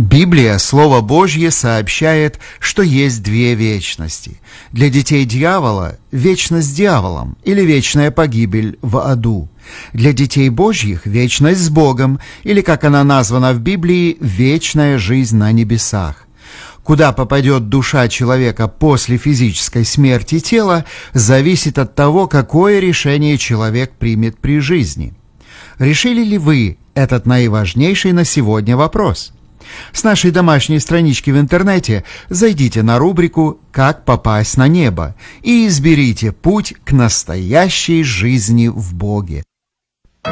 Библия, Слово Божье, сообщает, что есть две вечности. Для детей дьявола – вечность с дьяволом или вечная погибель в аду. Для детей Божьих – вечность с Богом, или, как она названа в Библии, вечная жизнь на небесах. Куда попадет душа человека после физической смерти тела, зависит от того, какое решение человек примет при жизни. Решили ли вы этот наиважнейший на сегодня вопрос? С нашей домашней странички в интернете зайдите на рубрику «Как попасть на небо» и изберите путь к настоящей жизни в Боге.